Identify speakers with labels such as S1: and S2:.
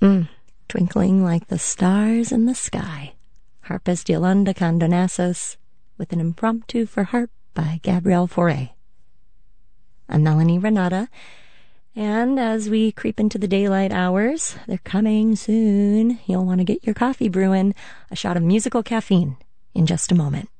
S1: Twinkling like the stars in the sky. Harpist Yolanda Condonazos with an impromptu for harp by Gabrielle Fauré. I'm Melanie Renata, and as we creep into the daylight hours, they're coming soon. You'll want to get your coffee brewing. A shot of musical caffeine in just a moment.